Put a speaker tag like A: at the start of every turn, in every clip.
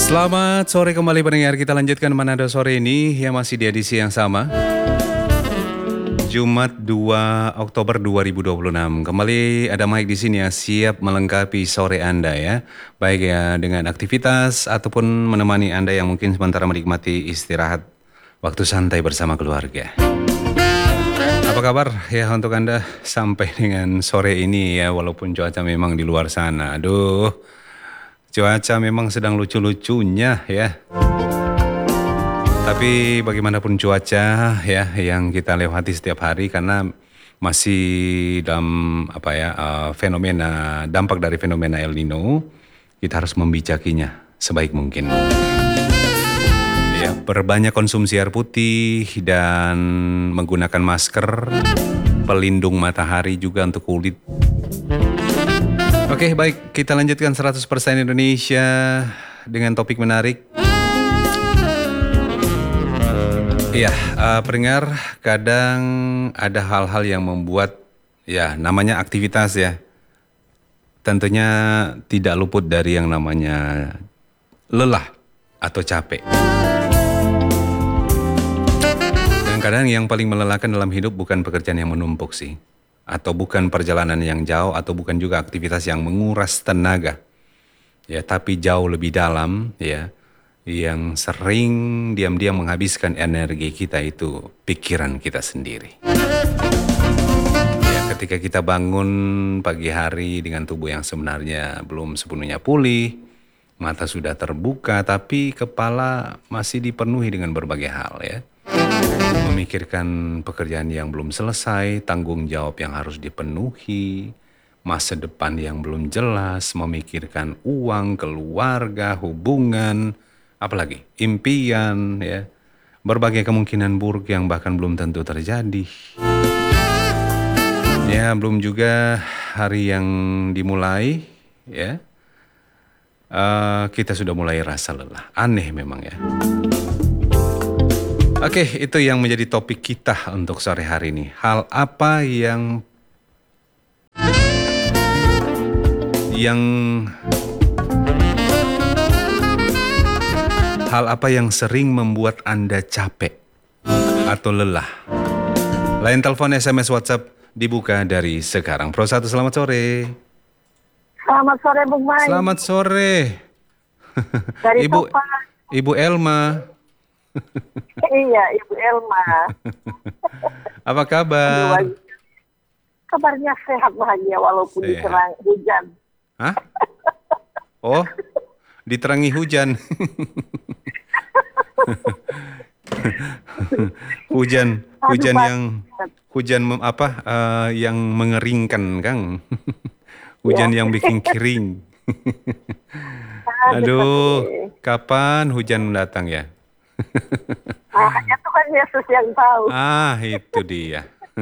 A: Selamat sore kembali pendengar, kita lanjutkan Manado sore ini yang masih di edisi yang sama. Jumat 2 Oktober 2026. Kembali ada Mike di sini ya, siap melengkapi sore Anda ya. Baik ya dengan aktivitas ataupun menemani Anda yang mungkin sementara menikmati istirahat waktu santai bersama keluarga. Apa kabar ya untuk Anda sampai dengan sore ini ya, walaupun cuaca memang di luar sana. Aduh, cuaca memang sedang lucu-lucunya ya. Tapi bagaimanapun cuaca ya yang kita lewati setiap hari karena masih dalam fenomena dampak dari fenomena El Nino, kita harus membijakinya sebaik mungkin. Ya, perbanyak konsumsi air putih dan menggunakan masker, pelindung matahari juga untuk kulit. Oke, baik, kita lanjutkan 100% Indonesia dengan topik menarik. Iya, pendengar, kadang ada hal-hal yang membuat ya namanya aktivitas ya. Tentunya tidak luput dari yang namanya lelah atau capek. Dan kadang yang paling melelahkan dalam hidup bukan pekerjaan yang menumpuk sih. Atau bukan perjalanan yang jauh, atau bukan juga aktivitas yang menguras tenaga. Ya, tapi jauh lebih dalam ya. Yang sering diam-diam menghabiskan energi kita itu pikiran kita sendiri. Ya, ketika kita bangun pagi hari dengan tubuh yang sebenarnya belum sepenuhnya pulih, mata sudah terbuka tapi kepala masih dipenuhi dengan berbagai hal ya. Memikirkan pekerjaan yang belum selesai, tanggung jawab yang harus dipenuhi, masa depan yang belum jelas, memikirkan uang, keluarga, hubungan, apalagi impian ya, berbagai kemungkinan buruk yang bahkan belum tentu terjadi. Ya, belum juga hari yang dimulai ya, kita sudah mulai rasa lelah. Aneh memang ya. Oke, itu yang menjadi topik kita untuk sore hari ini. Hal apa yang sering membuat Anda capek atau lelah? Line telepon, SMS, WhatsApp dibuka dari sekarang. Pro 1, selamat sore.
B: Selamat sore, Bung Mai.
A: Selamat sore.
B: Dari
A: Ibu,
B: Topa.
A: Ibu Elma.
B: Iya, Ibu Elma.
A: Apa kabar?
B: Kabarnya sehat bahagia walaupun
A: Sehat.
B: diserang hujan.
A: Hah? Oh, diterangi hujan. hujan yang mengeringkan, Kang. Hujan yang bikin kering. Aduh, kapan hujan datang ya?
B: Hanya Tuhan Yesus yang tahu.
A: Itu dia.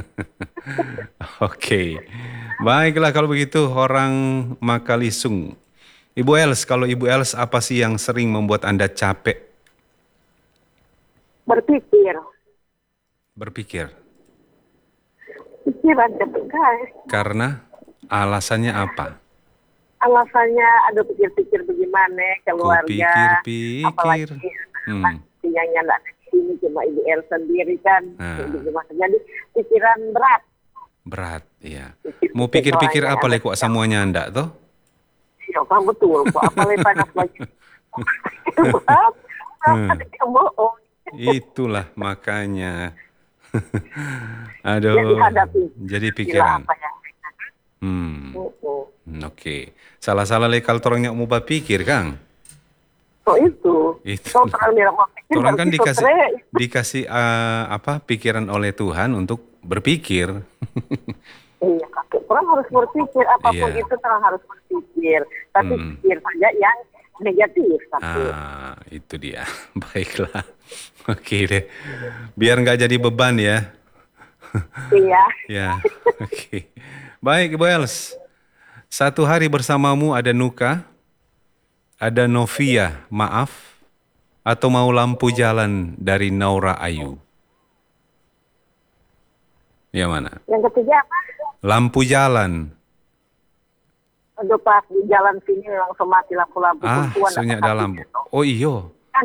A: Oke. Baiklah kalau begitu, orang Makalisung. Ibu Els, kalau Ibu Els apa sih yang sering membuat Anda capek? Berpikir.
B: Pikiran guys.
A: Karena alasannya apa?
B: Alasannya ada pikir-pikir bagaimana keluarga.
A: Pikir.
B: Apalagi yang nggak di sini cuma Ibu El sendiri kan. Jadi pikiran berat.
A: Berat, iya. Mau pikir-pikir apa kok semuanya Anda tuh?
B: Iya, kan betul. Apalagi panas lagi. Ada yang bohong.
A: Itulah makanya. Aduh, jadi pikiran. Oke. Salah-salah lekal torangnya mau berpikir, Kang.
B: Oh itu.
A: Orang kan dikasih pikiran oleh Tuhan untuk berpikir.
B: Iya, orang harus berpikir apapun itu orang harus berpikir. Tapi pikir saja yang negatif.
A: Itu dia. Baiklah. Oke deh. Biar nggak jadi beban ya.
B: Iya.
A: Ya. Oke. Baik, Ibu Els. Satu hari bersamamu ada Nuka, ada Novia, maaf, atau mau lampu jalan dari Naura Ayu? Yang mana?
B: Yang ketiga apa?
A: Lampu jalan.
B: Udah pas di jalan sini langsung mati lampu-lampu perempuan.
A: Sunyak dalam. Oh iyo.
B: Kan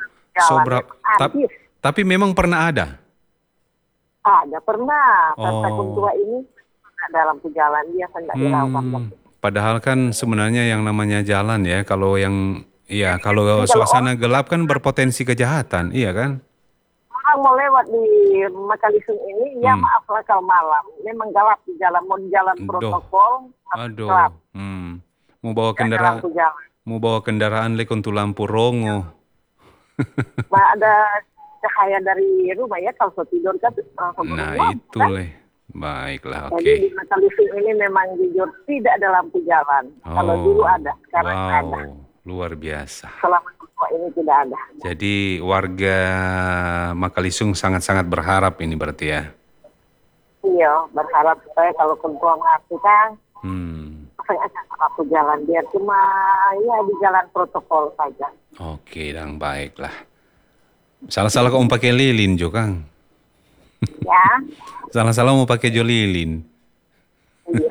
A: Tapi memang pernah ada?
B: Ada, pernah. Sampai
A: Oh.
B: tua ini ada lampu jalan, dia kan nggak dirawat.
A: Padahal kan sebenarnya yang namanya jalan ya, kalau kalau
B: Jadi
A: suasana gelap kan berpotensi kejahatan, iya kan?
B: orang mau lewat di Makalisung ini, ya maaf lah kalau malam. Memang gelap di jalan, mau di jalan protokol.
A: Aduh.
B: Gelap.
A: Mau bawa kendaraan, lek untuk lampu rongo.
B: Ada cahaya dari rumah ya, kalau tidur kan langsung
A: Nah itu
B: kan?
A: leh. Baiklah, oke.
B: Jadi di Makalisung ini memang jujur tidak ada lampu jalan. Kalau dulu ada, sekarang ada.
A: Luar biasa.
B: Selama tua ini tidak ada.
A: Jadi warga Makalisung sangat-sangat berharap ini berarti ya?
B: Iya, berharap supaya kalau ketua mengatakan pasang aja lampu jalan, biar cuma ya di jalan protokol saja.
A: Oke, dan baiklah. Salah-salah kau mau pakai lilin jo Kang.
B: Ya.
A: Salah-salah mau pakai jo lilin.
B: Iya.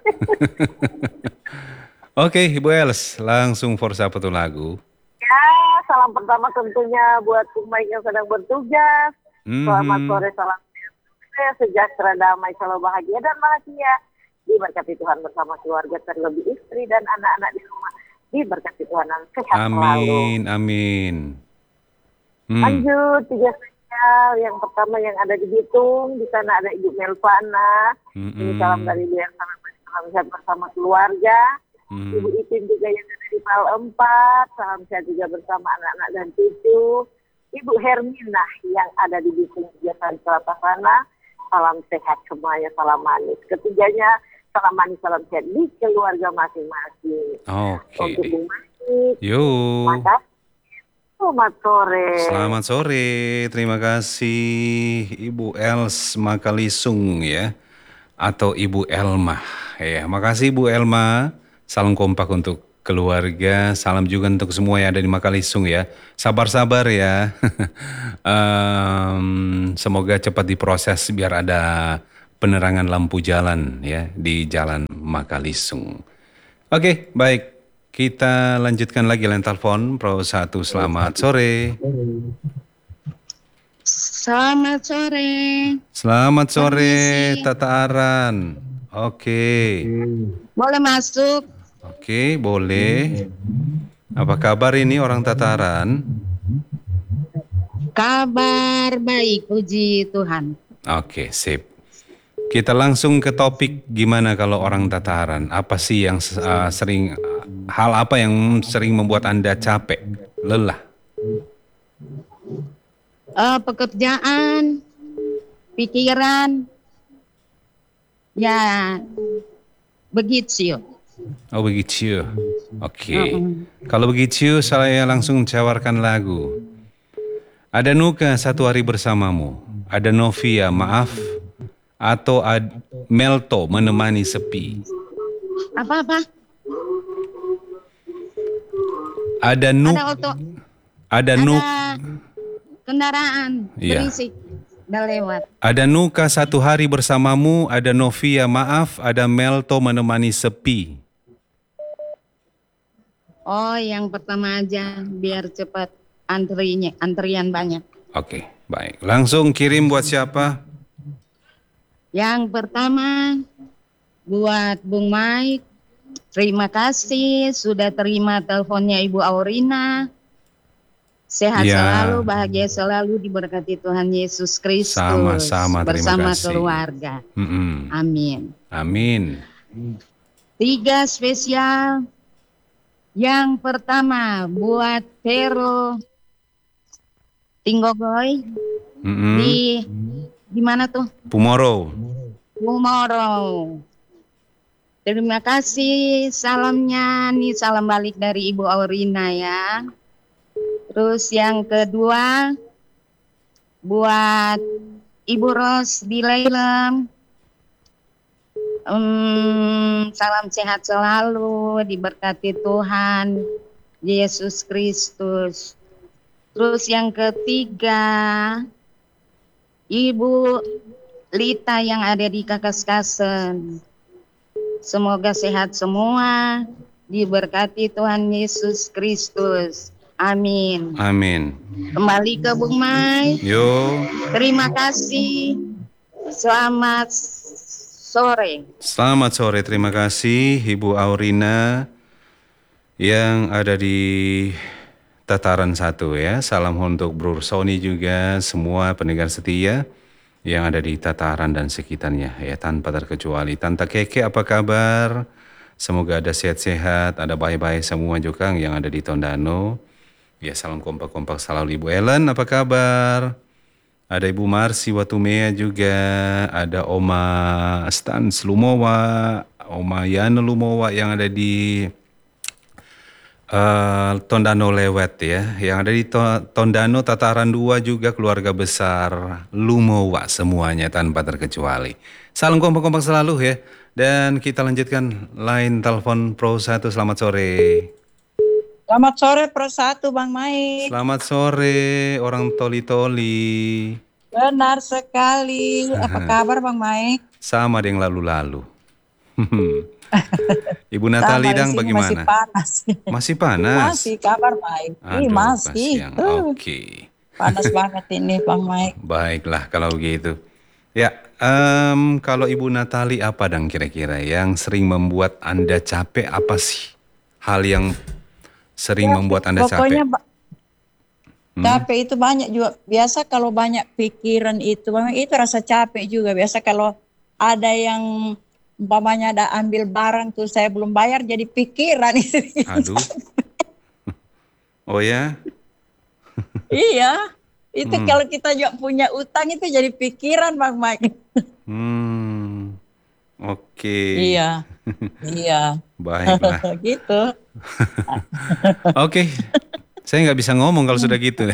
A: Oke, Ibu Els, langsung for satu lagu.
B: Ya, salam pertama tentunya buat Kumai yang sedang bertugas. Selamat sore, salam sejahtera, damai, selalu bahagia dan bahagia. Diberkati Tuhan bersama keluarga, terlebih istri dan anak-anak di rumah. Diberkati Tuhan dan sehat selalu.
A: Amin.
B: Lanjut, 3 spesial. Yang pertama yang ada di Bitung, di sana ada Ibu Melvana. Ini salam dari Ibu yang salam sehat bersama keluarga. Ibu Ipin juga yang ada di Pal 4, salam sehat juga bersama anak-anak dan cucu. Ibu Hermina yang ada di Bitung Biasa Selatan sana, salam sehat semuanya, salam manis. Ketiganya, salam manis, salam sehat di keluarga masing-masing.
A: Oke.
B: Untuk Bu Manik.
A: Yuk.
B: Makasih. Selamat sore.
A: Selamat sore, terima kasih Ibu Els Makalisung ya, atau Ibu Elma ya. Makasih Ibu Elma, salam kompak untuk keluarga, salam juga untuk semua yang ada di Makalisung ya. Sabar-sabar ya. Semoga cepat diproses biar ada penerangan lampu jalan ya di Jalan Makalisung. Oke, baik. Kita lanjutkan lagi line telepon Pro 1. Selamat sore.
C: Selamat sore.
A: Selamat sore, Tata Aran. Oke.
C: Boleh masuk?
A: Oke, boleh. Apa kabar ini orang Tata Aran?
C: Kabar baik, puji Tuhan.
A: Oke, sip. Kita langsung ke topik, gimana kalau orang Tataran? Apa sih yang hal apa yang sering membuat Anda capek, lelah?
C: Pekerjaan, pikiran, ya begitu.
A: Oh begitu, oke. Kalau begitu saya langsung cawarkan lagu. Ada Nuka, Satu Hari Bersamamu. Ada Novia, Maaf. Atau Melto, Menemani Sepi.
C: Apa-apa?
A: Ada
C: kendaraan berisik udah lewat.
A: Ada Nuka, Satu Hari Bersamamu. Ada Novia, Maaf. Ada Melto, Menemani Sepi.
C: Oh, yang pertama aja biar cepat antrian banyak.
A: Oke, baik. Langsung kirim buat siapa?
C: Yang pertama buat Bung Mike, terima kasih sudah terima teleponnya Ibu Aurina. Sehat selalu, bahagia selalu, diberkati Tuhan Yesus Kristus.
A: Sama-sama,
C: bersama keluarga. Amin.
A: Amin.
C: 3 spesial. Yang pertama buat Vero Tinggogoy di mana tuh?
A: Pumoro.
C: Terima kasih salamnya, nih salam balik dari Ibu Aurina ya. Terus yang kedua buat Ibu Ros di Leilem. Salam sehat selalu, diberkati Tuhan Yesus Kristus. Terus yang ketiga Ibu Lita yang ada di Kakaskasen. Semoga sehat semua, diberkati Tuhan Yesus Kristus. Amin.
A: Amin.
C: Kembali ke Bung Mai.
A: Yo.
C: Terima kasih. Selamat sore.
A: Selamat sore, terima kasih Ibu Aurina yang ada di Tataran 1 ya. Salam untuk Bro Sony juga, semua pendengar setia yang ada di Tataran dan sekitarnya ya, tanpa terkecuali. Tante Keke apa kabar? Semoga ada sehat-sehat, ada baik-baik semua juga yang ada di Tondano. Ya, salam kompak-kompak selalu. Ibu Ellen apa kabar? Ada Ibu Marsi Watumea juga, ada Oma Stans Lumowa, Oma Yana Lumowa yang ada di Tondano Lewat ya, yang ada di Tondano Tataran 2 juga, keluarga besar Lumowa semuanya tanpa terkecuali. Salam kompak-kompak selalu ya. Dan kita lanjutkan line telepon Pro 1. Selamat sore.
D: Selamat sore Pro 1 Bang Mai.
A: Selamat sore orang toli-toli.
D: Benar sekali. Apa kabar Bang Mai?
A: Sama dengan lalu-lalu. Ibu Natali dang bagaimana?
D: Masih panas.
A: Masih panas?
D: Masih kabar baik.
A: Aduh,
D: masih.
A: Oke.
D: Panas banget ini Bang Mai.
A: Baiklah kalau begitu. Ya, kalau Ibu Natali apa dang kira-kira yang sering membuat Anda capek, apa sih hal yang sering membuat Anda capek?
D: Pokoknya capek itu banyak juga. Biasa kalau banyak pikiran itu, memang itu rasa capek juga. Biasa kalau ada yang umpamanya ada ambil barang tuh saya belum bayar jadi pikiran itu.
A: Aduh. Oh ya?
D: Iya. Itu kalau kita juga punya utang itu jadi pikiran Bang Mike.
A: Oke.
D: Iya. Iya.
A: Baiklah.
D: Gitu.
A: Oke. Saya nggak bisa ngomong kalau sudah gitu.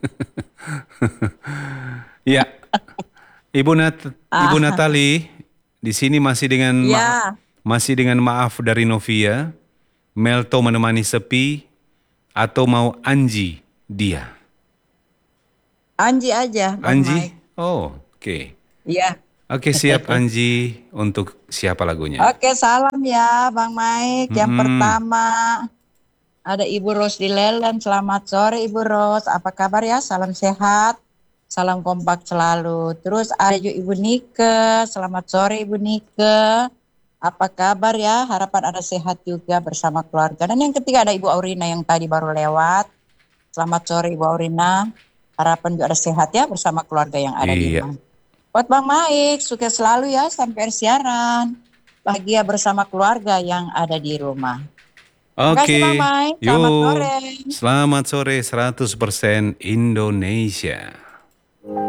A: Ya. Ibu Natali, di sini masih dengan masih dengan maaf dari Novia. Melto menemani sepi atau mau Anji dia?
D: Anji aja Bang
A: Anji?
D: Mike.
A: Oh, oke.
D: Iya.
A: Oke, siap Anji. Untuk siapa lagunya?
D: Oke, salam ya Bang Mike. Yang pertama ada Ibu Ros di Lelen. Selamat sore Ibu Ros. Apa kabar ya? Salam sehat. Salam kompak selalu. Terus ada juga Ibu Nike. Selamat sore Ibu Nike. Apa kabar ya? Harapan ada sehat juga bersama keluarga. Dan yang ketiga ada Ibu Aurina yang tadi baru lewat. Selamat sore Ibu Aurina. Harapan juga ada sehat ya bersama keluarga yang ada di rumah. Buat Bang Maik, sukses selalu ya sampai siaran. Bahagia bersama keluarga yang ada di rumah.
A: Oke.
D: Terima kasih Bang Maik. Selamat sore.
A: Selamat sore 100% Indonesia.